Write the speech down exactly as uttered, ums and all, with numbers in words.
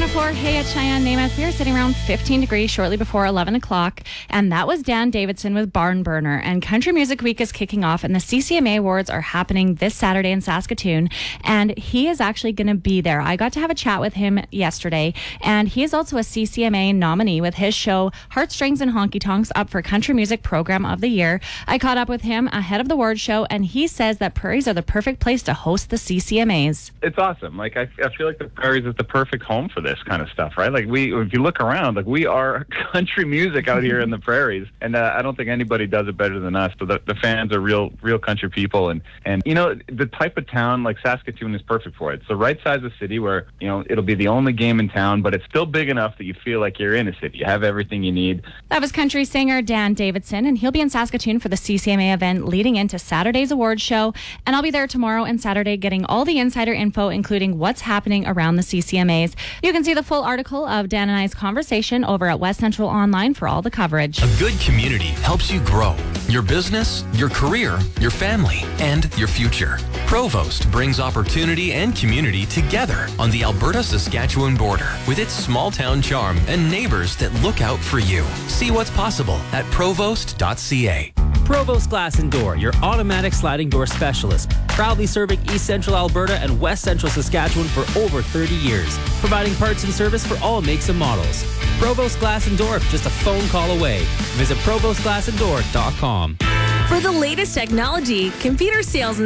oh four, hey, it's Cheyenne Namath. We are sitting around fifteen degrees shortly before eleven o'clock. And that was Dan Davidson with Barn Burner. And Country Music Week is kicking off, and the C C M A Awards are happening this Saturday in Saskatoon. And he is actually going to be there. I got to have a chat with him yesterday. And he is also a C C M A nominee with his show Heartstrings and Honky Tonks up for Country Music Program of the Year. I caught up with him ahead of the award show, and he says that prairies are the perfect place to host the C C M As. It's awesome. Like, I, I feel like the prairies is the perfect home for this kind of stuff, right? Like, we, if you look around, like, we are country music out here in the prairies, and uh, I don't think anybody does it better than us. So the, the fans are real, real country people, and and you know, the type of town like Saskatoon is perfect for it. It's the right size of city where, you know, it'll be the only game in town, but it's still big enough that you feel like you're in a city. You have everything you need. That was country singer Dan Davidson, and he'll be in Saskatoon for the C C M A event leading into Saturday's awards show. And I'll be there tomorrow and Saturday getting all the insider info, including what's happening around the C C M As. You can see the full article of Dan and I's conversation over at West Central Online for all the coverage. A good community helps you grow your business, your career, your family, and your future. Provost brings opportunity and community together on the Alberta-Saskatchewan border with its small-town charm and neighbors that look out for you. See what's possible at provost dot c a. Provost Glass and Door, your automatic sliding door specialist. Proudly serving East Central Alberta and West Central Saskatchewan for over thirty years. Providing parts and service for all makes and models. Provost Glass and Door, just a phone call away. Visit provost glass and door dot com. For the latest technology, computer sales and